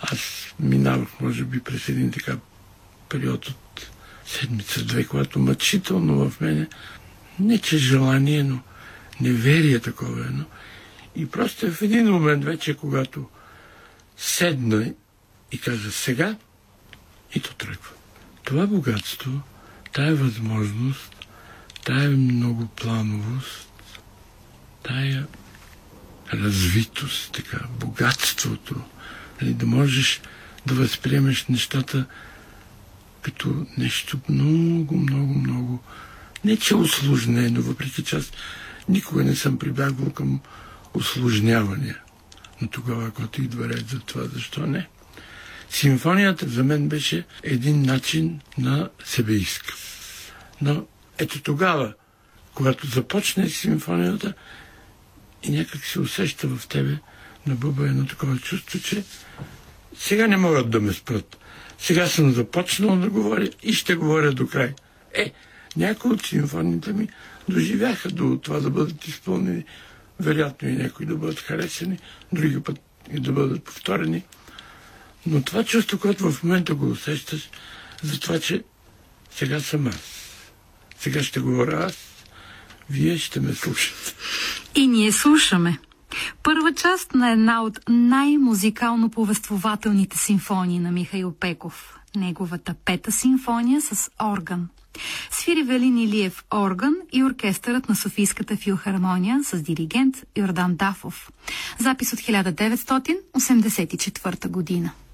Аз минавах, може би, през един така период от седмица-две, когато мъчително в мене, не че желание, но неверие такова едно. И просто в един момент вече, когато седна и каза сега, и то тръгва. Това богатство, тая възможност, тая многоплановост, тая развитост, така, богатството, да можеш да възприемеш нещата като нещо много, много, много, не че усложнено, въпреки че аз никога не съм прибягвал към усложнявания. Но тогава, когато идва ред за това, защо не? Симфонията за мен беше един начин на себеизказ. Но ето тогава, когато започне симфонията и някак се усеща в тебе, набъба едно такова чувство, че сега не могат да ме спрат. Сега съм започнал да говоря и ще говоря до край. Някои от симфониите ми доживяха до това да бъдат изпълнени, вероятно и някои да бъдат харесани, други път и да бъдат повторени. Но това чувство, което в момента го усещаш, за това, че сега съм аз. Сега ще говоря аз, вие ще ме слушате. И ние слушаме. Първа част на една от най-музикално повествователните симфонии на Михаил Пеков. Неговата пета симфония с орган. Свири Велин Илиев орган и оркестърът на Софийската филхармония с диригент Йордан Дафов. Запис от 1984 година.